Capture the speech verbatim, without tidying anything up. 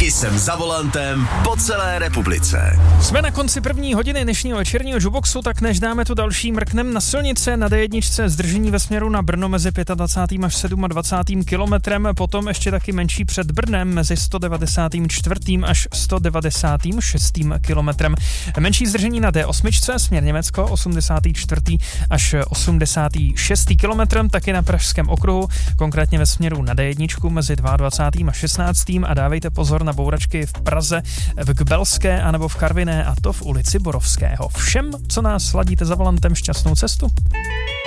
Jsem za volantem po celé republice. Jsme na konci první hodiny dnešního večerního Juboxu, tak než dáme tu další, mrknem na silnice. Na dé jedna zdržení ve směru na Brno mezi dvacátým pátým až dvacátým sedmým kilometrem, potom ještě taky menší před Brnem mezi sto devadesát čtyři až sto devadesát šest kilometrem. Menší zdržení na dé osm směr Německo osmdesát čtyři až osmdesát šest kilometrem, taky na Pražském okruhu, konkrétně ve směru na dé jedna mezi dvacátým dvacátým a šestnáctým a dávejte pozor na bouračky v Praze, v Kbelské anebo v Karviné, a to v ulici Borovského. Všem, co nás sladíte za volantem, šťastnou cestu.